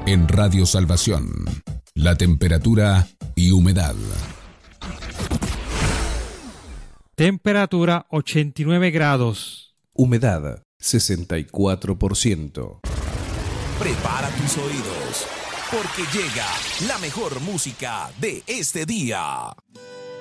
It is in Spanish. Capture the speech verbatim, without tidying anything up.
En Radio Salvación, la temperatura y humedad. Temperatura ochenta y nueve grados. Humedad sesenta y cuatro por ciento. Prepara tus oídos, porque llega la mejor música de este día.